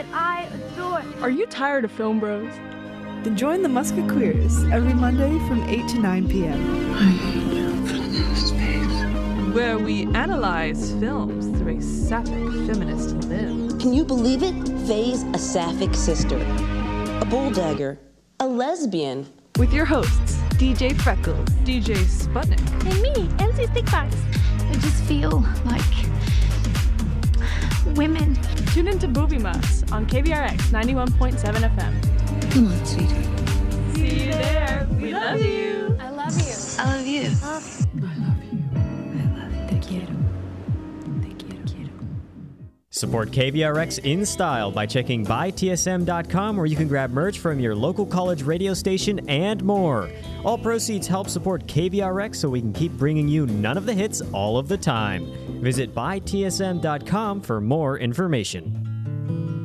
that I adore. Are you tired of Film Bros? Then join the Musketeers every Monday from 8 to 9 p.m. I hate you for this space. Where we analyze films through a sapphic feminist lens. Can you believe it? Faye's a sapphic sister, a bulldagger, a lesbian. With your hosts, DJ Freckles, DJ Sputnik, And me, MC Stickbox. I just feel like women. Tune into Booby Muffs on KVRX 91.7 FM. Come on, sweetie. See you there. We love you. I love you. I love you. I love you. I love you. Te quiero. Te quiero. Support KVRX in style by checking buytsm.com, where you can grab merch from your local college radio station and more. All proceeds help support KVRX so we can keep bringing you none of the hits all of the time. Visit buytsm.com for more information.